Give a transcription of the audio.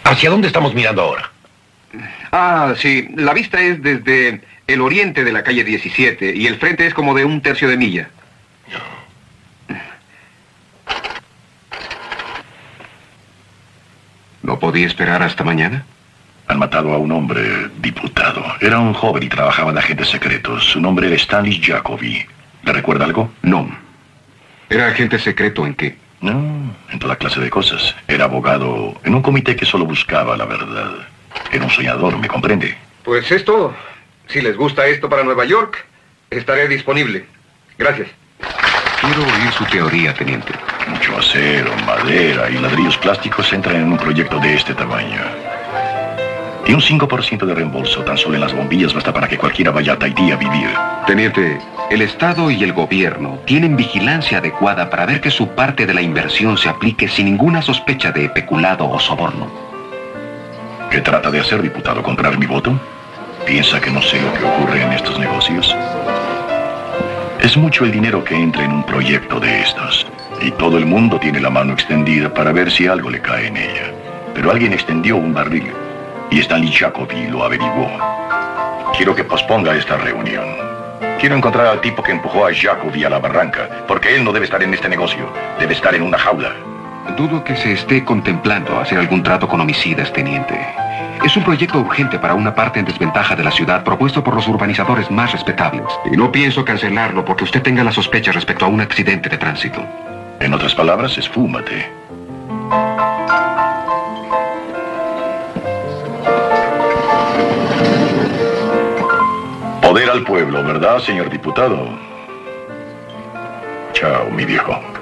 ¿Hacia dónde estamos mirando ahora? Ah, sí. La vista es desde el oriente de la calle 17 y el frente es como de 1/3 de milla. ¿No podía esperar hasta mañana? Han matado a un hombre, diputado. Era un joven y trabajaba de agentes secretos. Su nombre era Stanley Jacobi. ¿Le recuerda algo? No. ¿Era agente secreto en qué? No, en toda clase de cosas. Era abogado en un comité que solo buscaba la verdad. Era un soñador, ¿me comprende? Pues es todo. Si les gusta esto para Nueva York, estaré disponible. Gracias. Quiero oír su teoría, teniente. Mucho acero, madera y ladrillos plásticos entran en un proyecto de este tamaño. Y un 5% de reembolso tan solo en las bombillas basta para que cualquiera vaya a Tahití a vivir. Teniente, el Estado y el gobierno tienen vigilancia adecuada para ver que su parte de la inversión se aplique sin ninguna sospecha de peculado o soborno. ¿Qué trata de hacer, diputado? ¿Comprar mi voto? ¿Piensa que no sé lo que ocurre en estos negocios? Es mucho el dinero que entra en un proyecto de estos. Y todo el mundo tiene la mano extendida para ver si algo le cae en ella. Pero alguien extendió un barril. Y Stanley Jacobi lo averiguó. Quiero que posponga esta reunión. Quiero encontrar al tipo que empujó a Jacobi a la barranca, porque él no debe estar en este negocio. Debe estar en una jaula. Dudo que se esté contemplando hacer algún trato con homicidas, teniente. Es un proyecto urgente para una parte en desventaja de la ciudad propuesto por los urbanizadores más respetables. Y no pienso cancelarlo porque usted tenga la sospecha respecto a un accidente de tránsito. En otras palabras, esfúmate. Poder al pueblo, ¿verdad, señor diputado? Chao, mi viejo.